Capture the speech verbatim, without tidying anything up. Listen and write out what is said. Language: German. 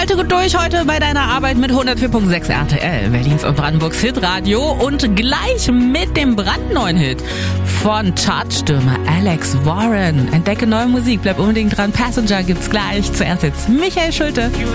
Halte gut durch heute bei deiner Arbeit mit hundertvier Komma sechs R T L, Berlins und Brandenburgs Hitradio, und gleich mit dem brandneuen Hit von Chartstürmer Alex Warren. Entdecke neue Musik, bleib unbedingt dran. Passenger gibt's gleich. Zuerst jetzt Michael Schulte.